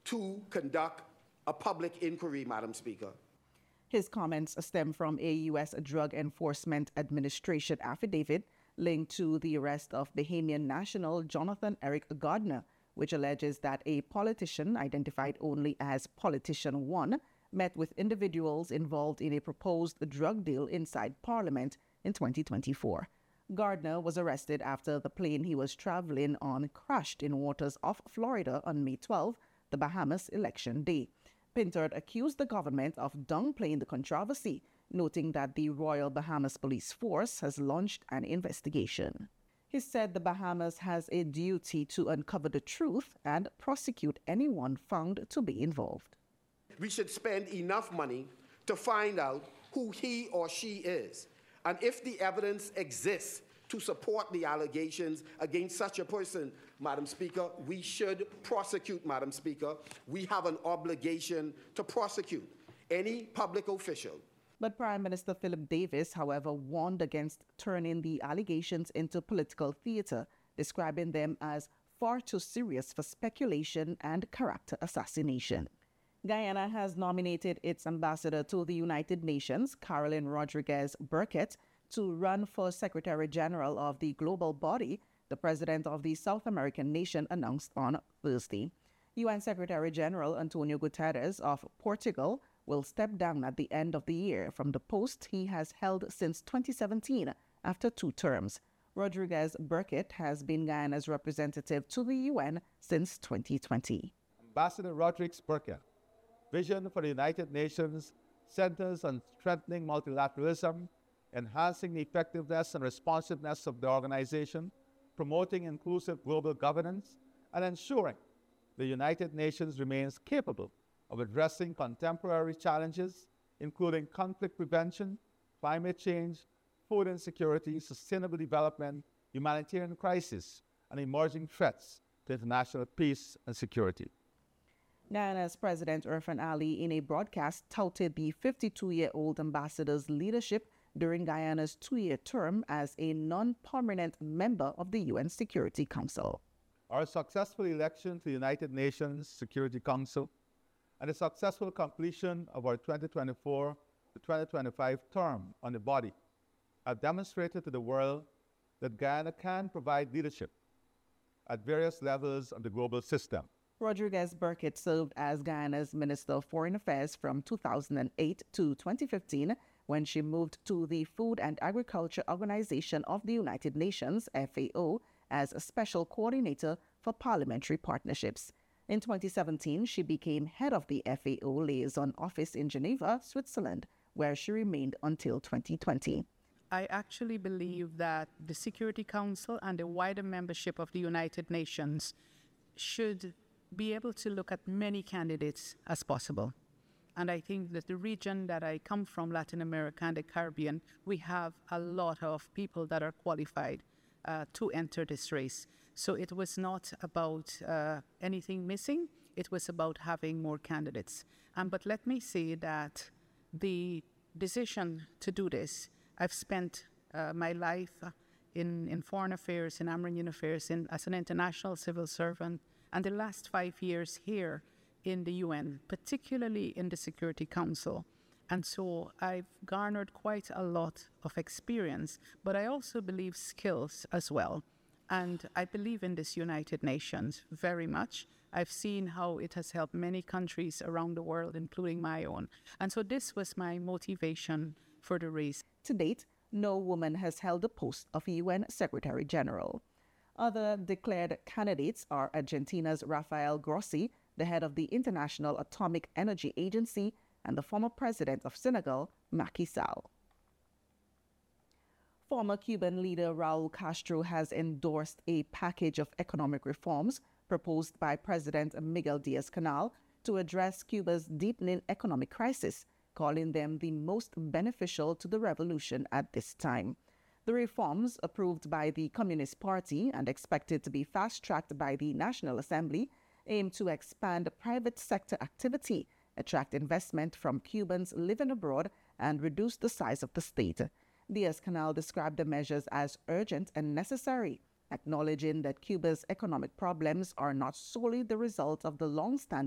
to conduct a public inquiry, Madam Speaker. His comments stem from a U.S. Drug Enforcement Administration affidavit linked to the arrest of Bahamian national Jonathan Eric Gardner, which alleges that a politician identified only as Politician 1 met with individuals involved in a proposed drug deal inside Parliament in 2024. Gardner was arrested after the plane he was traveling on crashed in waters off Florida on May 12, the Bahamas election day. Pintard accused the government of downplaying the controversy, noting that the Royal Bahamas Police Force has launched an investigation. He said the Bahamas has a duty to uncover the truth and prosecute anyone found to be involved. We should spend enough money to find out who he or she is. And if the evidence exists to support the allegations against such a person, Madam Speaker, we should prosecute, Madam Speaker. We have an obligation to prosecute any public official. But Prime Minister Philip Davis, however, warned against turning the allegations into political theatre, describing them as far too serious for speculation and character assassination. Guyana has nominated its ambassador to the United Nations, Carolyn Rodriguez Burkett, to run for Secretary General of the global body, the president of the South American nation announced on Thursday. UN Secretary General Antonio Guterres of Portugal will step down at the end of the year from the post he has held since 2017 after 2 terms. Rodriguez Burkett has been Guyana's representative to the UN since 2020. Ambassador Rodriguez Burkett, vision for the United Nations centers on strengthening multilateralism, enhancing the effectiveness and responsiveness of the organization, promoting inclusive global governance, and ensuring the United Nations remains capable of addressing contemporary challenges, including conflict prevention, climate change, food insecurity, sustainable development, humanitarian crisis, and emerging threats to international peace and security. Guyana's President Irfaan Ali, in a broadcast, touted the 52-year-old ambassador's leadership during Guyana's 2-year term as a non-permanent member of the UN Security Council. Our successful election to the United Nations Security Council and the successful completion of our 2024 to 2025 term on the body have demonstrated to the world that Guyana can provide leadership at various levels of the global system. Rodriguez Burkett served as Guyana's Minister of Foreign Affairs from 2008 to 2015, when she moved to the Food and Agriculture Organization of the United Nations, FAO, as a special coordinator for parliamentary partnerships. In 2017, she became head of the FAO Liaison Office in Geneva, Switzerland, where she remained until 2020. I actually believe that the Security Council and the wider membership of the United Nations should be able to look at many candidates as possible. And I think that the region that I come from, Latin America and the Caribbean, we have a lot of people that are qualified to enter this race. So it was not about anything missing. It was about having more candidates. But let me say that the decision to do this, I've spent my life in foreign affairs, in Amerindian affairs, as an international civil servant, and the last 5 years here in the UN, particularly in the Security Council. And so I've garnered quite a lot of experience, but I also believe skills as well. And I believe in this United Nations very much. I've seen how it has helped many countries around the world, including my own. And so this was my motivation for the race. To date, no woman has held the post of UN Secretary General. Other declared candidates are Argentina's Rafael Grossi, the head of the International Atomic Energy Agency, and the former president of Senegal, Macky Sall. Former Cuban leader Raul Castro has endorsed a package of economic reforms proposed by President Miguel Diaz-Canel to address Cuba's deepening economic crisis, calling them the most beneficial to the revolution at this time. The reforms, approved by the Communist Party and expected to be fast-tracked by the National Assembly, aim to expand private sector activity, attract investment from Cubans living abroad, and reduce the size of the state. Diaz-Canel described the measures as urgent and necessary, acknowledging that Cuba's economic problems are not solely the result of the long-standing